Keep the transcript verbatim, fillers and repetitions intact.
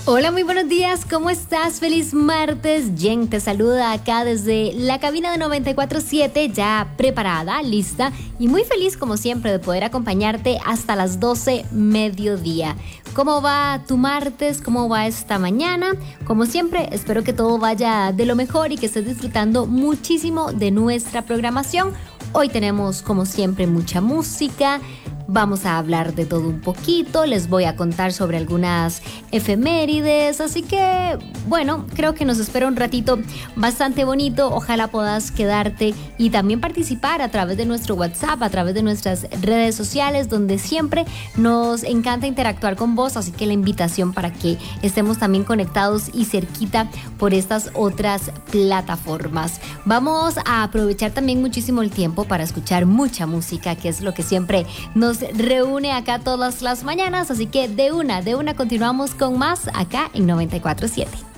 Hola, muy buenos días, ¿cómo estás? Feliz martes. Jen te saluda acá desde la cabina de noventa y cuatro punto siete, ya preparada, lista y muy feliz como siempre de poder acompañarte hasta las doce mediodía. ¿Cómo va tu martes? ¿Cómo va esta mañana? Como siempre, espero que todo vaya de lo mejor y que estés disfrutando muchísimo de nuestra programación. Hoy tenemos, como siempre, mucha música. Vamos a hablar de todo un poquito, les voy a contar sobre algunas efemérides, así que, bueno, creo que nos espera un ratito bastante bonito. Ojalá puedas quedarte y también participar a través de nuestro WhatsApp, a través de nuestras redes sociales, donde siempre nos encanta interactuar con vos, así que la invitación para que estemos también conectados y cerquita por estas otras plataformas. Vamos a aprovechar también muchísimo el tiempo para escuchar mucha música, que es lo que siempre nos reúne acá todas las mañanas, así que de una, de una continuamos con más acá en noventa y cuatro punto siete.